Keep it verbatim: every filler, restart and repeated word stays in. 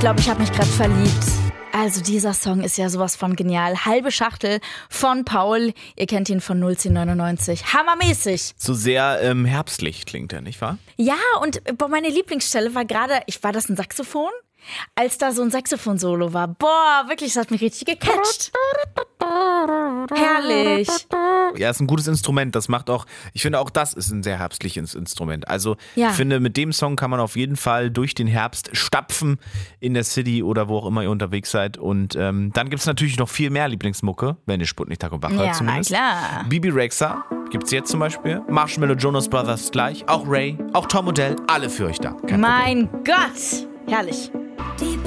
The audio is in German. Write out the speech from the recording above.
glaube, ich habe mich gerade verliebt. Also dieser Song ist ja sowas von genial. Halbe Schachtel von Paul. Ihr kennt ihn von null zehn neunundneunzig. Hammermäßig. So sehr ähm, herbstlich klingt er, nicht wahr? Ja, und boah, meine Lieblingsstelle war gerade, ich war das ein Saxophon? Als da so ein Saxophon-Solo war. Boah, wirklich, das hat mich richtig gecatcht. Herrlich. Ja, ist ein gutes Instrument. Das macht auch, ich finde auch das ist ein sehr herbstliches Instrument. Also Ja. ich finde, mit dem Song kann man auf jeden Fall durch den Herbst stapfen in der City oder wo auch immer ihr unterwegs seid. Und ähm, dann gibt es natürlich noch viel mehr Lieblingsmucke, wenn ihr Sputnik Tag und Wach hört Ja, na zumindest. klar. Bibi Rexha gibt's jetzt zum Beispiel. Marshmallow, Jonas Brothers gleich. Auch Ray, auch Tom Odell, alle für euch da. Kein Problem. Mein Gott. Herrlich.